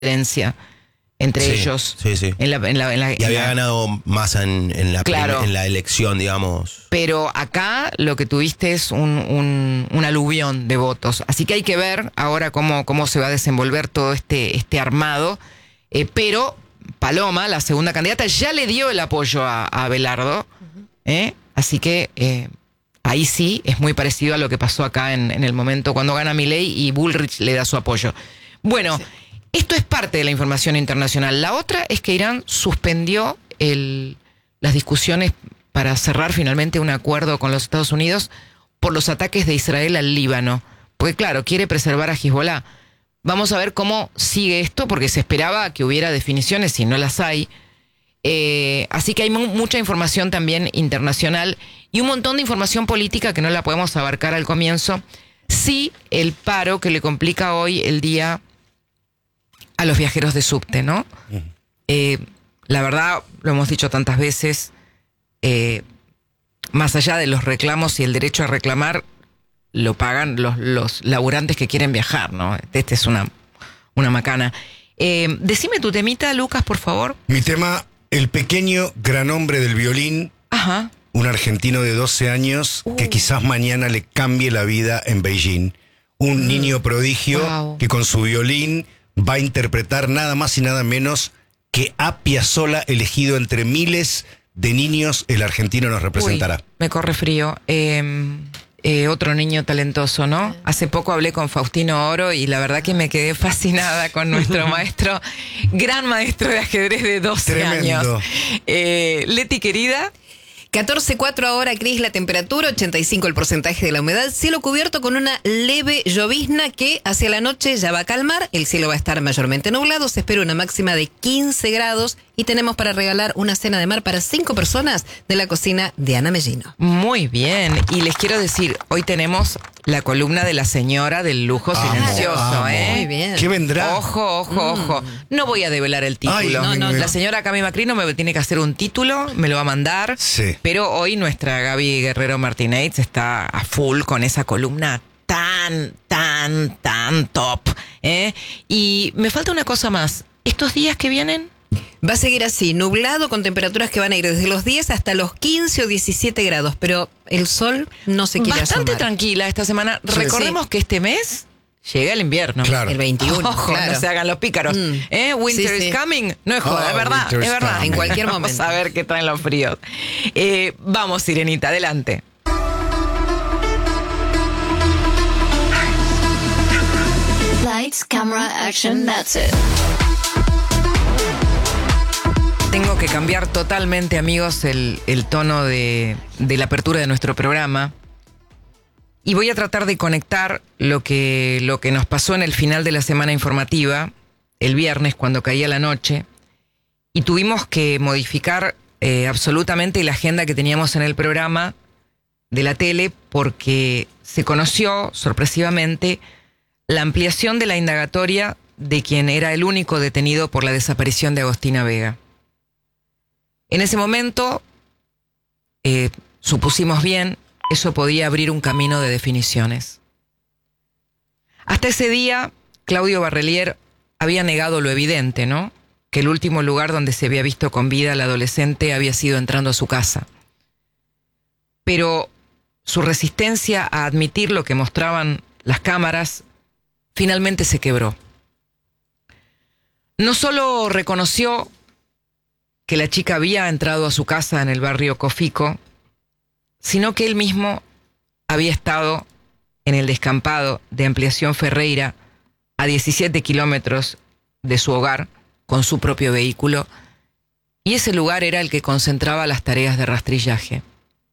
diferencia entre ellos. Sí. Y había ganado Massa en la elección, digamos. Pero acá lo que tuviste es un aluvión de votos. Así que hay que ver ahora cómo se va a desenvolver todo este armado. Pero Paloma, la segunda candidata, ya le dio el apoyo a Abelardo. Así que ahí sí es muy parecido a lo que pasó acá en el momento cuando gana Milei y Bullrich le da su apoyo. Bueno, sí. Esto es parte de la información internacional. La otra es que Irán suspendió las discusiones para cerrar finalmente un acuerdo con los Estados Unidos por los ataques de Israel al Líbano. Porque claro, quiere preservar a Hezbollah. Vamos a ver cómo sigue esto, porque se esperaba que hubiera definiciones y no las hay. Así que hay mucha información también internacional y un montón de información política que no la podemos abarcar al comienzo. Sí, el paro que le complica hoy el día a los viajeros de subte, ¿no? La verdad, lo hemos dicho tantas veces, más allá de los reclamos y el derecho a reclamar, lo pagan los laburantes que quieren viajar, ¿no? Este es una macana. Decime tu temita, Lucas, por favor. Mi tema, el pequeño gran hombre del violín. Ajá. Un argentino de 12 años que quizás mañana le cambie la vida en Beijing. Un niño prodigio que con su violín va a interpretar nada más y nada menos que a Piazzolla, elegido entre miles de niños, el argentino nos representará. Me corre frío. Otro niño talentoso, ¿no? Hace poco hablé con Faustino Oro y la verdad que me quedé fascinada con nuestro maestro, gran maestro de ajedrez de 12 Tremendo. años. Leti, querida. 14.4 ahora, Cris, la temperatura, 85 el porcentaje de la humedad, cielo cubierto con una leve llovizna que hacia la noche ya va a calmar, el cielo va a estar mayormente nublado, se espera una máxima de 15 grados y tenemos para regalar una cena de mar para 5 personas de la cocina de Ana Mellino. Muy bien, y les quiero decir, hoy tenemos la columna de la señora del lujo silencioso, Muy bien. ¿Qué vendrá? Ojo. No voy a develar el título. Ay, La señora Cami Macrino me tiene que hacer un título, me lo va a mandar. Sí. Pero hoy nuestra Gaby Guerrero Martínez está a full con esa columna tan top. Y me falta una cosa más. ¿Estos días que vienen? Va a seguir así, nublado con temperaturas que van a ir desde los 10 hasta los 15 o 17 grados, pero el sol no se quiere Bastante asomar. Tranquila esta semana. Sí, Recordemos que este mes llega el invierno. Claro. El 21. Ojo, no se hagan los pícaros. Winter is coming. No es joda, es verdad. Es verdad. En cualquier momento. Vamos a ver qué traen los fríos. Vamos, Sirenita, adelante. Lights, camera, action, that's it. Tengo que cambiar totalmente, amigos, el tono de la apertura de nuestro programa. Y voy a tratar de conectar lo que nos pasó en el final de la semana informativa, el viernes, cuando caía la noche, y tuvimos que modificar absolutamente la agenda que teníamos en el programa de la tele, porque se conoció, sorpresivamente, la ampliación de la indagatoria de quien era el único detenido por la desaparición de Agostina Vega. En ese momento, supusimos bien, eso podía abrir un camino de definiciones. Hasta ese día, Claudio Barrelier había negado lo evidente, ¿no? Que el último lugar donde se había visto con vida al adolescente había sido entrando a su casa. Pero su resistencia a admitir lo que mostraban las cámaras finalmente se quebró. No solo reconoció que la chica había entrado a su casa en el barrio Cofico, sino que él mismo había estado en el descampado de Ampliación Ferreira, a 17 kilómetros de su hogar, con su propio vehículo, y ese lugar era el que concentraba las tareas de rastrillaje.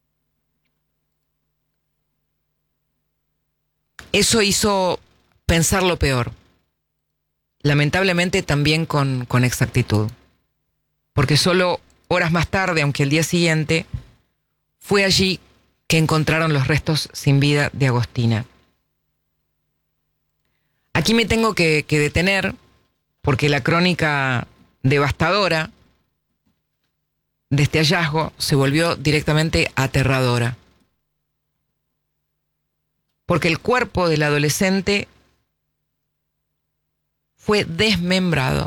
Eso hizo pensar lo peor, lamentablemente también con exactitud. Porque solo horas más tarde, aunque el día siguiente, fue allí que encontraron los restos sin vida de Agostina. Aquí me tengo que detener, porque la crónica devastadora de este hallazgo se volvió directamente aterradora. Porque el cuerpo del adolescente fue desmembrado.